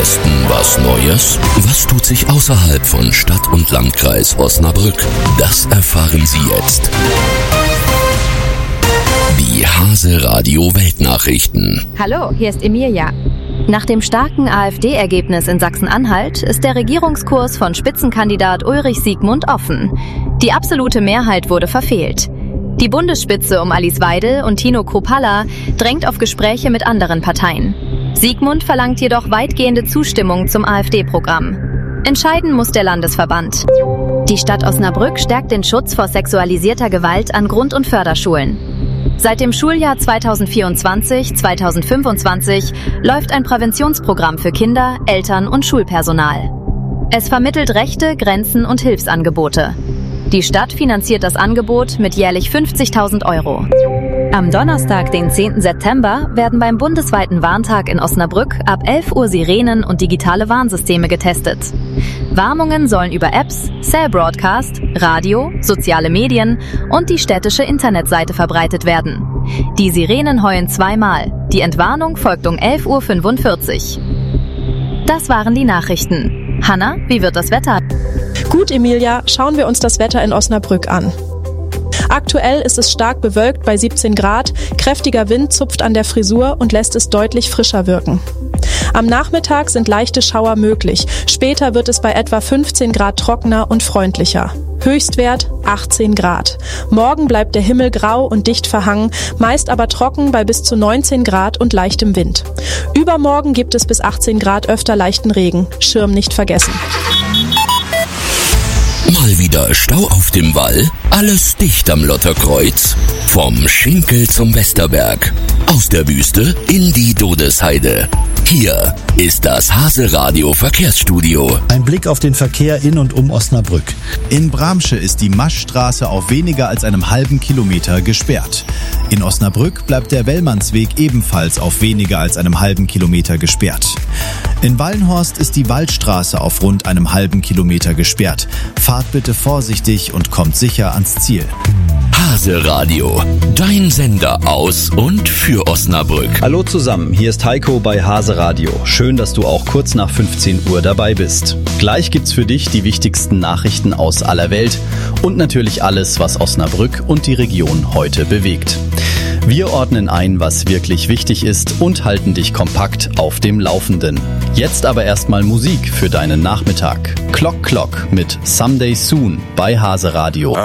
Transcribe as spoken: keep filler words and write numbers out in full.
Westen was Neues? Was tut sich außerhalb von Stadt und Landkreis Osnabrück? Das erfahren Sie jetzt. Die Hase Radio Weltnachrichten. Hallo, hier ist Emilia. Nach dem starken AfD-Ergebnis in Sachsen-Anhalt ist der Regierungskurs von Spitzenkandidat Ulrich Siegmund offen. Die absolute Mehrheit wurde verfehlt. Die Bundesspitze um Alice Weidel und Tino Kruppalla drängt auf Gespräche mit anderen Parteien. Siegmund verlangt jedoch weitgehende Zustimmung zum AfD-Programm. Entscheiden muss der Landesverband. Die Stadt Osnabrück stärkt den Schutz vor sexualisierter Gewalt an Grund- und Förderschulen. Seit dem Schuljahr zweitausendvierundzwanzig zweitausendfünfundzwanzig läuft ein Präventionsprogramm für Kinder, Eltern und Schulpersonal. Es vermittelt Rechte, Grenzen und Hilfsangebote. Die Stadt finanziert das Angebot mit jährlich fünfzigtausend Euro. Am Donnerstag, den zehnten September, werden beim bundesweiten Warntag in Osnabrück ab elf Uhr Sirenen und digitale Warnsysteme getestet. Warnungen sollen über Apps, Cell Broadcast, Radio, soziale Medien und die städtische Internetseite verbreitet werden. Die Sirenen heulen zweimal. Die Entwarnung folgt um elf Uhr fünfundvierzig. Das waren die Nachrichten. Hanna, wie wird das Wetter? Gut, Emilia, schauen wir uns das Wetter in Osnabrück an. Aktuell ist es stark bewölkt bei siebzehn Grad, kräftiger Wind zupft an der Frisur und lässt es deutlich frischer wirken. Am Nachmittag sind leichte Schauer möglich, später wird es bei etwa fünfzehn Grad trockener und freundlicher. Höchstwert achtzehn Grad. Morgen bleibt der Himmel grau und dicht verhangen, meist aber trocken bei bis zu neunzehn Grad und leichtem Wind. Übermorgen gibt es bis achtzehn Grad öfter leichten Regen, Schirm nicht vergessen. Mal wieder Stau auf dem Wall, alles dicht am Lotterkreuz. Vom Schinkel zum Westerberg, aus der Wüste in die Dodesheide. Hier ist das Hase Radio Verkehrsstudio. Ein Blick auf den Verkehr in und um Osnabrück. In Bramsche ist die Maschstraße auf weniger als einem halben Kilometer gesperrt. In Osnabrück bleibt der Wellmannsweg ebenfalls auf weniger als einem halben Kilometer gesperrt. In Wallenhorst ist die Waldstraße auf rund einem halben Kilometer gesperrt. Fahrt bitte vorsichtig und kommt sicher ans Ziel. Hase Radio, dein Sender aus und für Osnabrück. Hallo zusammen, hier ist Heiko bei Hase Radio. Schön, dass du auch kurz nach fünfzehn Uhr dabei bist. Gleich gibt's für dich die wichtigsten Nachrichten aus aller Welt und natürlich alles, was Osnabrück und die Region heute bewegt. Wir ordnen ein, was wirklich wichtig ist und halten dich kompakt auf dem Laufenden. Jetzt aber erstmal Musik für deinen Nachmittag. Clock Clock mit Someday Soon bei Hase Radio.